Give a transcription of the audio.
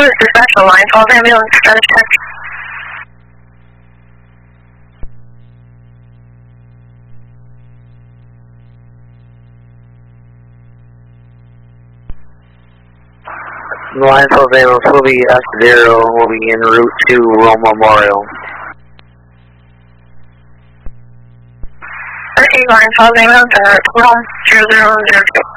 Who is the special line? Falls ambulance, status check. Line Falls ambulance will be S0, will be en route to Rome Memorial. Okay, line Falls ambulance, Rome 0002.